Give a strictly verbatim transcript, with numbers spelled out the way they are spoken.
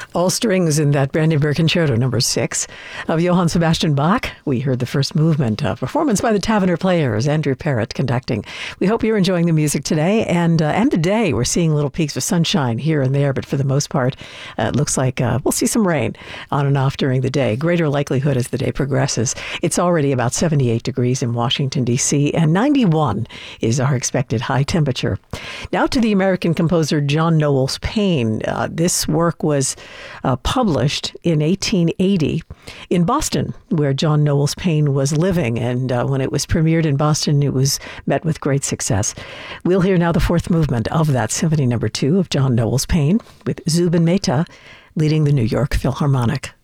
All strings in that Brandenburg Concerto number six of Johann Sebastian Bach. We heard the first movement, a performance by the Tavener Players, Andrew Parrott conducting. We hope you're enjoying the music today and uh, and the day. We're seeing little peaks of sunshine here and there, but for the most part, uh, it looks like uh, we'll see some rain on and off during the day. Greater likelihood as the day progresses. It's already about seventy-eight degrees in Washington, D C, and ninety-one is our expected high temperature. Now to the American composer John Noel's Pain. Uh, this work was Uh, published in eighteen eighty in Boston, where John Noel's Pain was living. And uh, when it was premiered in Boston, it was met with great success. We'll hear now the fourth movement of that Symphony Number Two of John Noel's Pain with Zubin Mehta leading the New York Philharmonic.